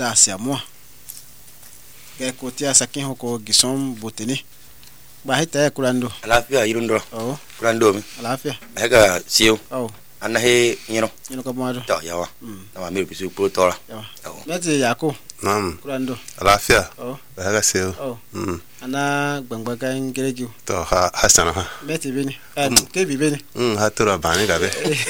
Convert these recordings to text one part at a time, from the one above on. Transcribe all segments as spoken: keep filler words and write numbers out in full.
adasi amua ke kotia sakin hoko gisom botini ba hita kurando alafia irundo oh kurando mi alafia hega siu oh anna he yino yino ko mado to yawa na ma mi bisu pro tora yawa meti yako Naam. kurando Alafia. oh Baga seo. oh Mm. ana gbangbaga ngereju To ha hasana ha. meti bini eh ke bi bini Mm ha tura bani gabe.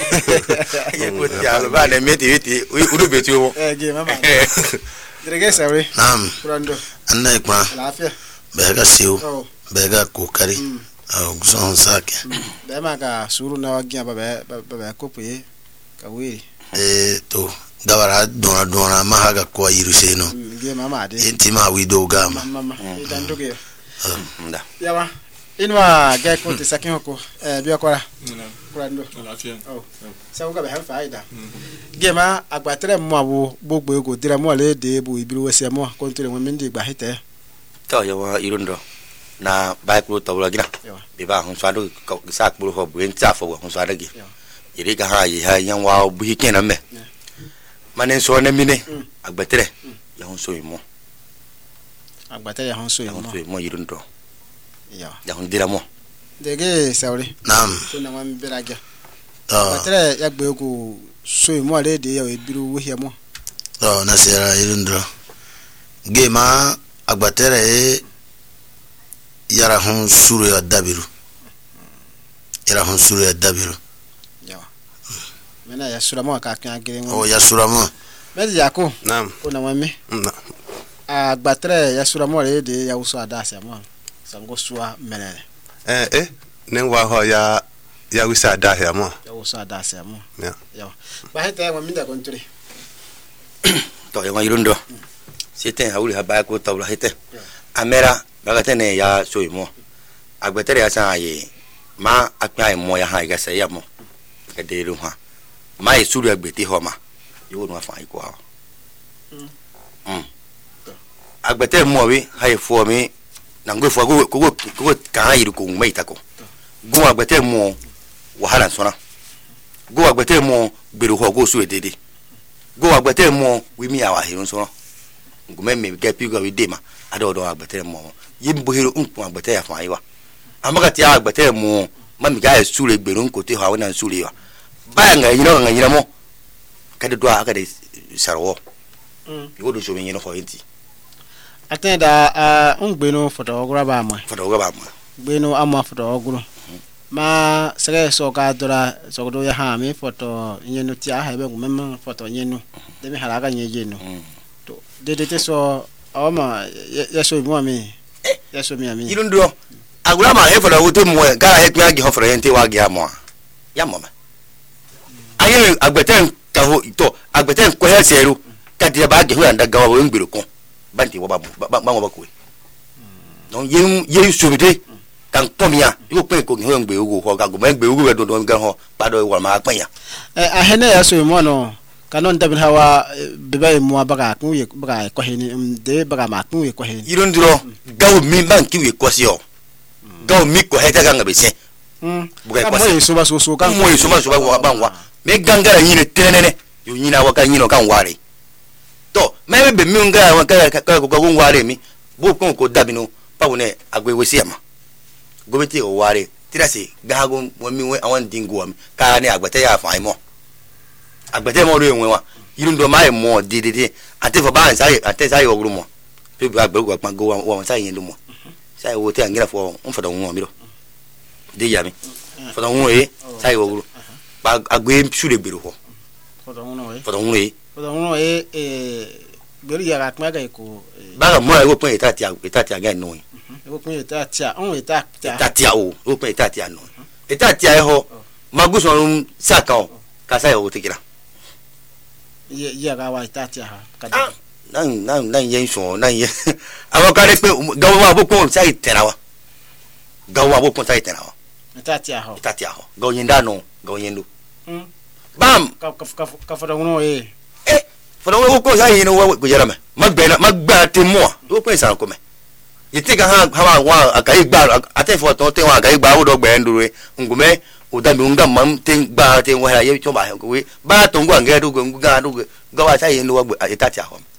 ye ko ya ba na meti witi uru betu wo eh ge mama direge sawe Naam. kurando Anna ikma. alafia Baga seo. oh Baga kokari. Au guson sake. da ma ka suru na wagia baba baba kopuye ka we Eh to dawara dona dona mahaga kwa yiruseno. ge mama de Intima wido gama. mama idan doge nda yawa inwa ga ko te sakin hoko eh bi akwara kurando Alafia. oh sa ko ga be ha faida ge ma agbatere mo awo gbogbo ego dira mo le de bu ibiru wese mo ko ntire mo mindi gba hite to yawa irundo na ba pro tora gina yawa be ba hun swado ka sa pro ho bu enta fo hun swado gi yawa iri ga ha yi ha yan wa bu hi kenan me manen so na mine agbatere ya hun so mo agbatere ya honso ya hun mo so mo irundo yawa ya hun dira mo dege sawri Naam. so na wan beraga To agbatere ya gbe ego so mo le de ya ibiru wo hia mo to nasera irundro. Gema agbatere e yara hun suru ya dabiru. Yara hun suru ya dabiru. yawa mena ya sura mo ka kan agere O mo ya suramo. medi yako Naam. o na wan mi Na. agbatere ya sura mo le de ya uso adasi mo sango suwa menene Eh eh nen wa ho ya ya wisa da ya mo. ya uso adasi mo Ya. yawa ba hita wa minda konturi to yawa irundo siete hauli ha ba ko tora hite amera baga tene ya so mo agbatere ya sa ye ma akpa mo ya ha ga se ya mo ka de ru ha ma e suru agbeti ho ma yo no afa iko ha mm agbatere mo wi ha e fo mi na ngwe fo go go go ka yiru ko mai ta ko go agbatere mo wahala sona go agbatere mo gberu ho go su edede go agbatere mo wi mi awa hirun sona ngume me ga pi go wi de ma ado do agbatere mo yimbo hiru unku agbatere afa iwa amaka ti agbatere mo mami ga e sure gberu nko te ha wona sure wa ba nga yino nga yino mo kade do aka de sarwo mm yo do so mi yino ho enti atenda a ungbeno foto ogura ba mo foto go ba mo gbeno ama foto oguru ma sere so ka dora so do ya ha mi foto nyenu ti a ha be ngumem foto nyenu de mi halaga nyenu to de de te so awama ya so mo mi ya so mi ami irundo agura ma he foto go to mo ga he pia gi ho foto enti wa gi amo ya mo ma aye agbatere ka ho to agbatere ko he seru ka de ba gi ho anda ga wa ngbero ko banti wo ba ba ba wo ba ko non yen yen subite kan pomia yo pe ko ho ngbe ogo ho ka go ngbe ogo we do do ga ho pa do wa ma panya eh a hene ya so mo no kanon tabin hawa beba mo baga ku ye baga ko heni de baga ma ku ye ko heni irundiro gawo mi ban ki we ko si o gawo mi ko he ta ga ngabe se mm buga mo ko se ye so ba so so kan mo yi so ma so ba wa ban wa me gangara nyine tenene yo nyina wa ka nyino kan ware to me be mi nga wa ka ka ko ko ware mi bo ko ko dabino pa woni agwe we si ama gomiti o ware tirasi gago mo mi we awon dingo am ka ni agbete ya fa imo agbete mo ro enwe wa irundo ma e mo dididi ate fo ba sai ate sai oguru mo pe ba gbegbo pa go wa sai yin lu mo sai wo te angira fo on fodo won mi ro de ya mi fodo won e sai oguru ba agwe sure gbero ho foto ngono we fodo won e foto ngono e eh gberi ya ka ga ko ba ga mo e wo pon etati etati aga no e ko kun eta tia on eta tia etati o wo pon etati ano etati e ho maguso saka o ka sai o te kira ye ye ga wa eta tia ha ka nan nan nan yen so nan yen awa ka re pe gawo wa bo kon sai tera wa gawo wa bo kon sai tera wa eta tia ha etati ho gawo yin da no gawo yin do mm bam ka ka ka foto ngono e eh fodo wo ko sai yin wo go jera me magba magba te mo wo pe san ko me yiti ka ha ha wa akai gba ate fo to te wa akai gba wo do gba ndure ngume o da mi ngam mam te gba te wa ye to ba ko we ba to ngwa ngedu go ngwa do go wa sai yin do wa etati ho